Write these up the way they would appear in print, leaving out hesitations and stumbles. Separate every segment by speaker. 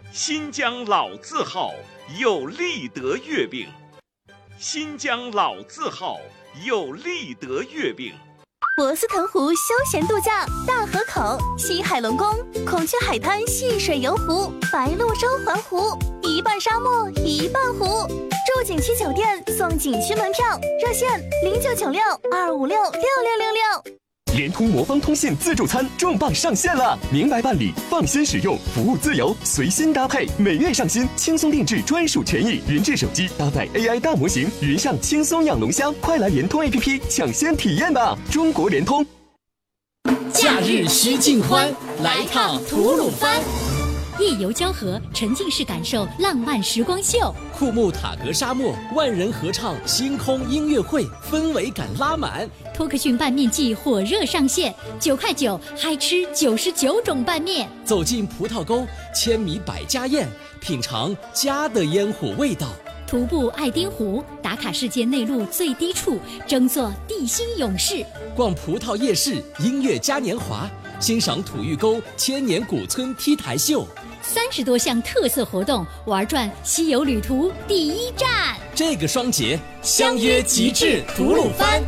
Speaker 1: 新疆老字号有立德月饼，新疆老字号有立德月饼。
Speaker 2: 博斯腾湖休闲度假，大河口、西海龙宫、孔雀海滩戏水游湖、白鹭洲环湖，一半沙漠一半湖。住景区酒店送景区门票，热线099625666666。
Speaker 3: 联通魔方通信自助餐重磅上线了，明白办理，放心使用，服务自由，随心搭配，每月上新，轻松定制专属权益，云智手机搭载 AI 大模型，云上轻松养龙虾，快来联通 APP 抢先体验吧！中国联通。
Speaker 4: 假日需尽欢，来趟吐鲁番。
Speaker 5: 夜游交河，沉浸式感受浪漫时光秀。
Speaker 4: 库木塔格沙漠，万人合唱星空音乐会，氛围感拉满。
Speaker 5: 托克逊拌面季火热上线，9块9，嗨吃99种拌面。
Speaker 4: 走进葡萄沟，千米百家宴，品尝家的烟火味道。
Speaker 5: 徒步爱丁湖，打卡世界内陆最低处，争做地心勇士。
Speaker 4: 逛葡萄夜市，音乐嘉年华，欣赏土峪沟千年古村 T 台秀。
Speaker 5: 30多项特色活动，玩转西游旅途第一站。
Speaker 4: 这个双节相约极致吐鲁番。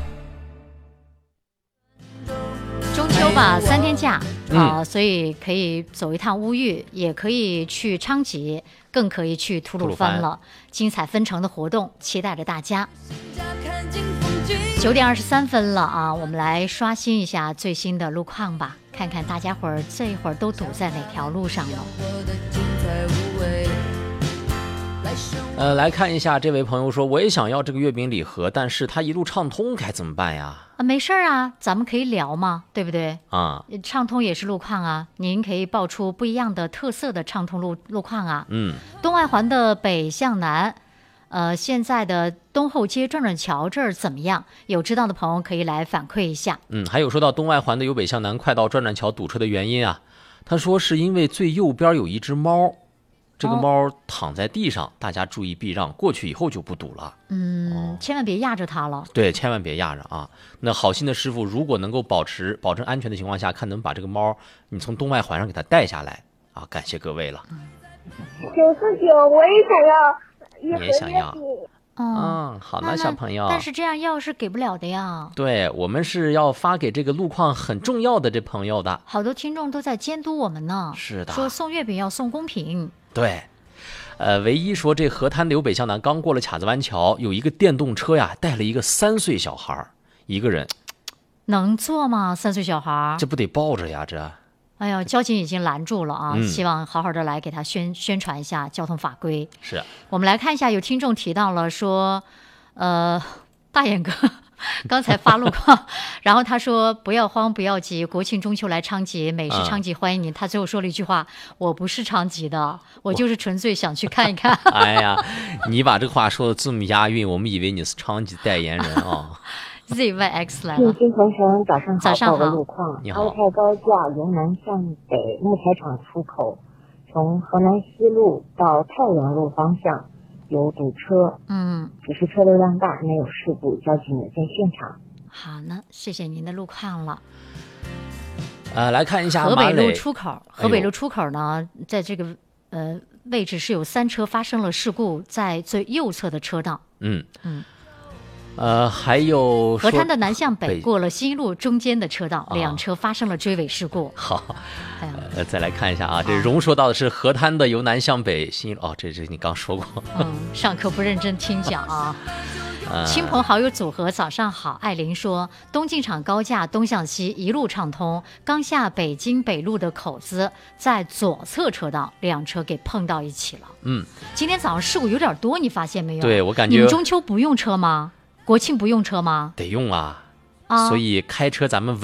Speaker 6: 中秋吧，3天假所以可以走一趟乌玉，也可以去昌吉，更可以去吐鲁番了。精彩纷呈的活动，期待着大家。9点23分了啊，我们来刷新一下最新的路况吧，看看大家伙儿这一会儿都堵在哪条路上了。
Speaker 7: 来看一下，这位朋友说，我也想要这个月饼礼盒，但是他一路畅通该怎么办呀？
Speaker 6: 没事啊，咱们可以聊嘛，对不对？畅通也是路况啊，您可以报出不一样的特色的畅通路况啊。东外环的北向南，现在的东后街转转桥这儿怎么样？有知道的朋友可以来反馈一下。
Speaker 7: 还有说到东外环的由北向南快到转转桥堵车的原因啊，他说是因为最右边有一只猫。这个猫躺在地上，大家注意避让，过去以后就不堵了。
Speaker 6: 千万别压着它了。
Speaker 7: 对，千万别压着啊。那好心的师傅，如果能够保证安全的情况下，看能把这个猫你从东外环上给它带下来啊！感谢各位了。
Speaker 8: 949，我也想要。
Speaker 7: 你也想要？好的，小朋友。
Speaker 6: 但是这样要是给不了的呀。
Speaker 7: 对，我们是要发给这个路况很重要的这朋友的。
Speaker 6: 好多听众都在监督我们呢。
Speaker 7: 是的。
Speaker 6: 说送月饼要送公平。
Speaker 7: 对，唯一说这河滩的由北向南刚过了卡子湾桥，有一个电动车呀，带了一个3岁小孩，一个人。
Speaker 6: 能坐吗？3岁小孩？
Speaker 7: 这不得抱着呀，这。
Speaker 6: 哎呀，交警已经拦住了啊！希望好好的来给他宣传一下交通法规。
Speaker 7: 是。
Speaker 6: 我们来看一下，有听众提到了说，大眼哥刚才发路况，然后他说不要慌不要急，国庆中秋来昌吉，美食昌吉欢迎您。他最后说了一句话，我不是昌吉的，我就是纯粹想去看一看。
Speaker 7: 哎呀，你把这个话说的这么押韵，我们以为你是昌吉代言人啊。
Speaker 6: ZYX 来了。
Speaker 8: 金同学早上好，
Speaker 6: 早上好。
Speaker 8: 报个路况。
Speaker 7: 你好。
Speaker 8: 阿泰高架由南向北木材厂出口，从河南西路到太原路方向有堵车。只是车流量大，没有事故，交警也在现场。
Speaker 6: 好呢，谢谢您的路况了。
Speaker 7: 来看一下
Speaker 6: 河北路出口。河北路出口呢，在这个位置是有3车发生了事故，在最右侧的车道。
Speaker 7: 还有
Speaker 6: 河滩的南向北过了新路中间的车道，2车发生了追尾事故。
Speaker 7: 好，再来看一下啊，这荣说到的是河滩的由南向北新路，这你刚说过。
Speaker 6: 上课不认真听讲啊。亲朋好友组合早上好，艾琳说东进场高架东向西一路畅通，刚下北京北路的口子在左侧车道2车给碰到一起了。今天早上事故有点多，你发现没有？
Speaker 7: 对，我感觉
Speaker 6: 你们中秋不用车吗？国庆不用车吗？
Speaker 7: 得用啊，所以开车咱们